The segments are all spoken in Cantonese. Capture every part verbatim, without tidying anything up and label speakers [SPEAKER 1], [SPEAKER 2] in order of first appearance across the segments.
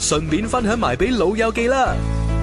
[SPEAKER 1] 順便分享埋俾老友記啦。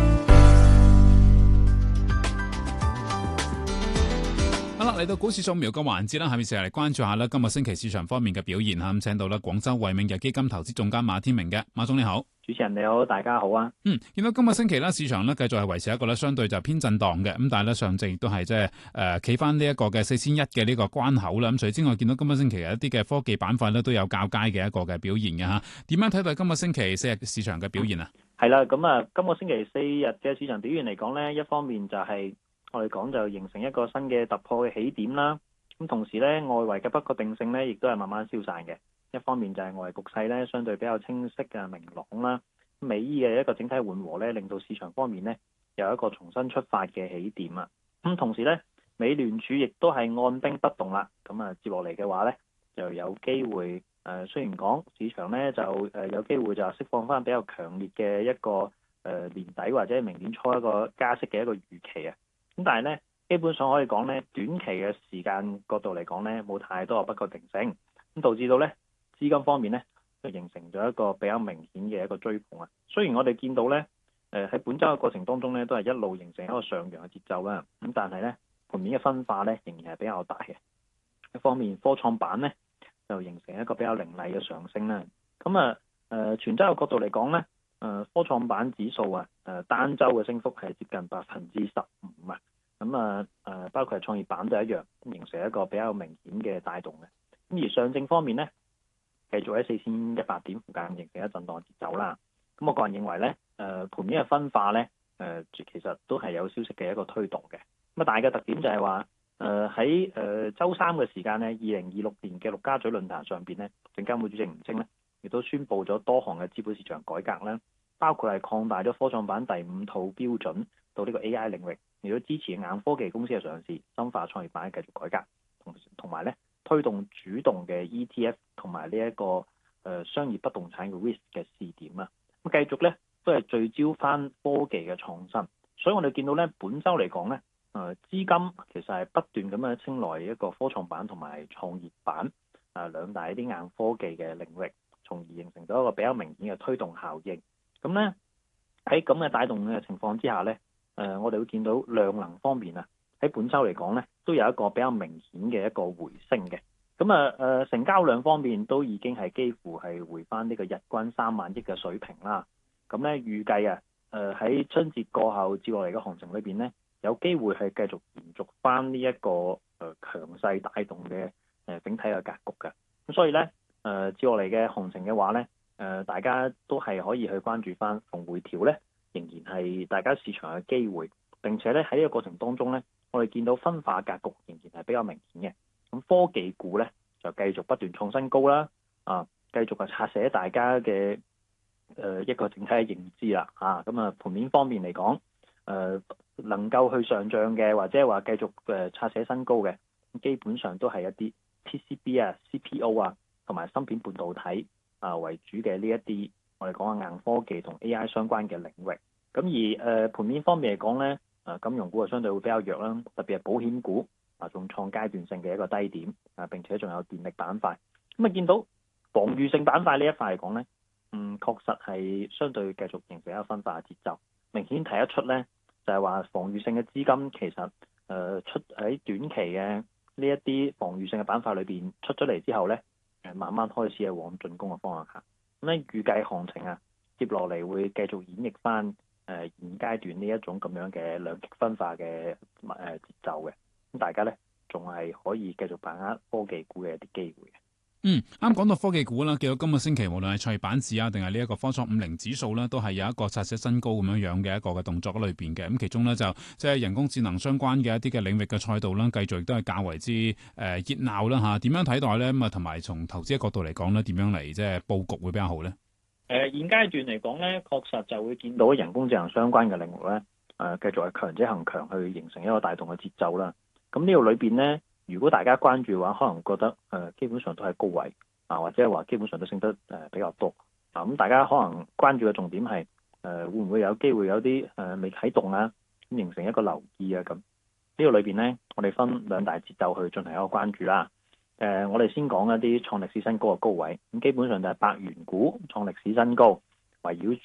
[SPEAKER 2] 好啦，嚟到股市掃描嘅環節啦，下面成日嚟關注下啦，今個星期市場方面嘅表現吓，咁請到啦廣州惠明日基金投資總監馬天明嘅，馬總你好。
[SPEAKER 3] 主持人你好，大家好啊。
[SPEAKER 2] 嗯，見到今個星期咧，市場咧繼續係維持一個咧相對就偏震盪嘅，咁但係咧上證亦都係即係誒企翻呢一個嘅四千一嘅呢個關口啦。咁除此之外，見到今個星期有一啲嘅科技板塊咧都有較佳嘅一個嘅表現嘅吓。點樣睇到今個星期四日市場嘅表現啊？
[SPEAKER 3] 係啦，咁啊，今個星期四日嘅市場表現嚟講咧，一方面就係我哋講就形成一個新嘅突破嘅起點啦。咁同時咧，外圍嘅不確定性咧，亦都係慢慢消散嘅。一方面就係外圍局勢咧，相對比較清晰嘅明朗啦。美伊嘅一個整體緩和咧，令到市場方面咧有一個重新出發嘅起點啊。咁同時咧，美聯儲亦都係按兵不動啦。咁啊，接落嚟嘅話咧，就有機會誒、呃，雖然講市場咧就誒、呃、有機會就釋放翻比較強烈嘅一個誒、呃、年底或者明年初一個加息嘅一個預期啊。咁但係咧，基本上可以講咧，短期嘅時間角度嚟講咧，冇太多嘅不確定性，咁導致到咧資金方面咧就形成咗一個比較明顯嘅一個追捧啊。雖然我哋見到咧，誒喺本週嘅過程當中咧，都係一路形成一個上揚嘅節奏啦，咁但係咧盤面嘅分化咧仍然係比較大嘅。一方面科創板咧就形成一個比較凌厲嘅上升啦。咁啊誒全週嘅角度嚟講咧，誒科創板指數啊誒單週嘅升幅係接近百分之十五啊。咁啊誒，包括係創業板都一樣，形成一個比較明顯嘅帶動嘅。咁而上證方面咧，繼續喺四千一百點附近形成一震盪節奏啦。咁我個人認為咧，誒盤面嘅分化咧，誒其實都係有消息嘅一個推動嘅。咁啊，大嘅特點就係話，誒喺誒週三嘅時間咧，二零二六年嘅陸家嘴論壇上邊咧，證監會主席吳清咧，亦都宣布咗多項嘅資本市場改革啦，包括係擴大咗科創板第五套標準到呢個 A I 領域。亦都支持硬科技公司嘅上市，深化創業板嘅繼續改革，同同埋咧推動主動嘅 E T F 同埋呢一個誒、呃、商業不動產嘅 risk 嘅試點啊。咁繼續咧都係聚焦翻科技嘅創新，所以我哋見到咧本週嚟講咧，誒、呃、資金其實係不斷咁樣青睞一個科創板同埋創業板啊、呃、兩大一啲硬科技嘅領域，從而形成咗一個比較明顯嘅推動效應。咁咧喺咁嘅帶動嘅情況之下咧。誒、呃，我哋會見到量能方面啊，喺本週嚟講咧，都有一個比較明顯嘅一個回升嘅。咁啊誒，成交量方面都已經係幾乎係回翻呢個日均三萬億嘅水平啦。咁咧預計啊，誒、呃、喺春節過後接落嚟嘅行情裏邊咧，有機會係繼續延續翻呢一個誒、呃、強勢帶動嘅誒、呃、整體嘅格局嘅。咁所以咧，誒接落嚟嘅行情嘅話咧，誒、呃、大家都係可以去關注翻逢回調咧。仍然係大家市場嘅機會，並且咧喺呢個過程當中咧，我哋見到分化格局仍然係比較明顯嘅。咁科技股咧就繼續不斷創新高啦，啊，繼續係拆寫大家嘅誒、呃、一個整體嘅認知啦，啊，咁啊盤面方面嚟講，誒、呃、能夠去上漲嘅或者係話繼續誒拆寫新高嘅，基本上都係一啲 P C B 啊、C P O 啊同埋芯片半導體啊為主嘅呢一啲。我哋講下硬科技同 A I 相關嘅領域，咁而誒、呃、盤面方面嚟講咧，誒金融股啊相對會比較弱啦，特別係保險股啊，仲創階段性嘅一個低點啊，並且仲有電力板塊。咁啊見到防禦性板塊呢一塊嚟講咧，嗯確實係相對繼續形成一個分化嘅節奏，明顯睇得出咧，就係話防禦性嘅資金其實誒、呃、出喺短期嘅呢一啲防禦性嘅板塊裏邊出咗嚟之後咧，誒慢慢開始係往進攻嘅方向行。咁咧預計行情啊，接落嚟會繼續演繹翻誒現階段呢一種咁樣嘅兩極分化嘅誒節奏嘅，咁大家咧仲係可以繼續把握科技股嘅一啲機會嘅。
[SPEAKER 2] 嗯，啱講到科技股啦，見到今個星期無論係創業板指啊，定係呢一個科創五零指數啦，都係有一個刷新新高咁樣樣嘅一個嘅動作喺裏邊嘅。咁其中咧就即係人工智能相關嘅一啲嘅領域嘅賽道啦，繼續亦都係較為之誒熱鬧啦嚇。點樣睇待咧？咁啊，同埋從投資嘅角度嚟講咧，點樣嚟即係佈局會比較好咧？誒、
[SPEAKER 3] 呃，現階段嚟講咧，確實就會見到人工智能相關嘅領域咧，誒、呃、繼續係強者恒強去形成一個帶動嘅節奏啦。咁呢度裏邊咧，如果大家關注嘅話，可能覺得誒、呃、基本上都係高位啊，或者係話基本上都升得誒、呃、比較多啊。咁大家可能關注嘅重點係誒、呃、會唔會有機會有啲誒、呃、未啟動啊，咁形成一個留意啊咁。呢個裏邊咧，我哋分兩大節奏去進行一個關注啦。誒、呃，我哋先講一啲創歷史新高嘅高位，咁基本上就係百元股創歷史新高，圍繞